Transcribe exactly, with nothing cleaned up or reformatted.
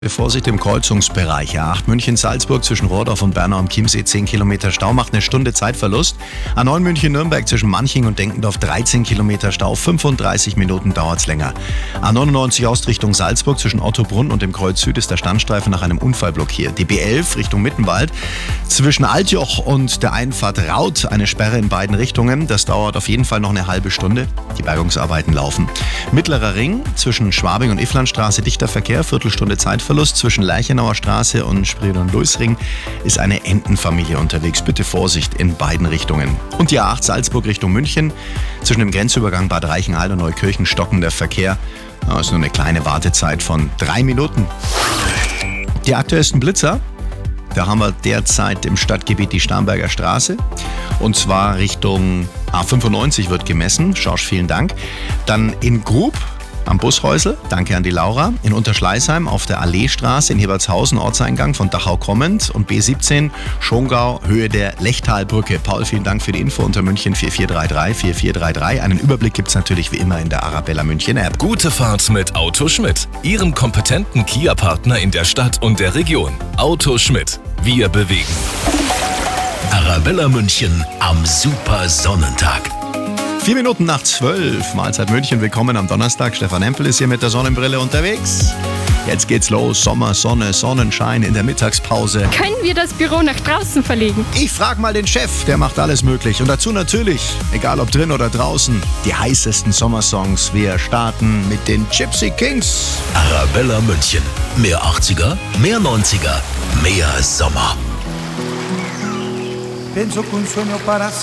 Vorsicht im Kreuzungsbereich. A acht München-Salzburg zwischen Rohrdorf und Bernau am Chiemsee zehn Kilometer Stau, macht eine Stunde Zeitverlust. A neun München-Nürnberg zwischen Manching und Denkendorf dreizehn Kilometer Stau, fünfunddreißig Minuten dauert's länger. A neunundneunzig Ost Richtung Salzburg zwischen Ottobrunn und dem Kreuz Süd ist der Standstreifen nach einem Unfall blockiert. Die B elf Richtung Mittenwald zwischen Altjoch und der Einfahrt Raut eine Sperre in beiden Richtungen. Das dauert auf jeden Fall noch eine halbe Stunde. Die Bergungsarbeiten laufen. Mittlerer Ring zwischen Schwabing und Ifflandstraße dichter Verkehr, Viertelstunde Zeitverlust. Zwischen Leichenauer Straße und Spreed- und Luisring ist eine Entenfamilie unterwegs. Bitte Vorsicht in beiden Richtungen. Und die A acht Salzburg Richtung München. Zwischen dem Grenzübergang Bad Reichenhall und Neukirchen stockender Verkehr. Das ist nur eine kleine Wartezeit von drei Minuten. Die aktuellsten Blitzer. Da haben wir derzeit im Stadtgebiet die Starnberger Straße. Und zwar Richtung A fünfundneunzig wird gemessen. Schorsch, vielen Dank. Dann in Grub am Bushäusl, danke an die Laura. In Unterschleißheim auf der Alleestraße in Hebertshausen, Ortseingang von Dachau kommend. Und B siebzehn Schongau, Höhe der Lechtalbrücke. Paul, vielen Dank für die Info unter München vier vier drei drei vier vier drei drei. Einen Überblick gibt's natürlich wie immer in der Arabella München App. Gute Fahrt mit Auto Schmidt, Ihrem kompetenten Kia-Partner in der Stadt und der Region. Auto Schmidt, wir bewegen. Arabella München am super Sonnentag. Vier Minuten nach zwölf, Mahlzeit München, willkommen am Donnerstag. Stefan Hempel ist hier mit der Sonnenbrille unterwegs. Jetzt geht's los, Sommer, Sonne, Sonnenschein in der Mittagspause. Können wir das Büro nach draußen verlegen? Ich frag mal den Chef, der macht alles möglich. Und dazu natürlich, egal ob drin oder draußen, die heißesten Sommersongs. Wir starten mit den Gypsy Kings. Arabella München, mehr achtziger, mehr neunziger, mehr Sommer. Penso con un sogno para